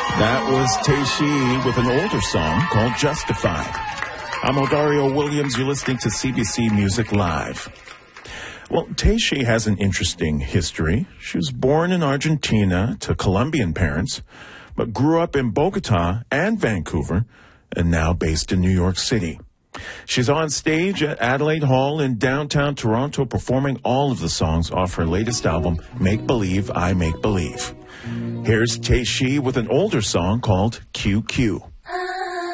That was Teishi with an older song called Justified. I'm Odario Williams. You're listening to CBC Music Live. Well, Teishi has an interesting history. She was born in Argentina to Colombian parents, but grew up in Bogota and Vancouver, and now based in New York City. She's on stage at Adelaide Hall in downtown Toronto performing all of the songs off her latest album, Make Believe, I Make Believe. Here's Teishi with an older song called QQ.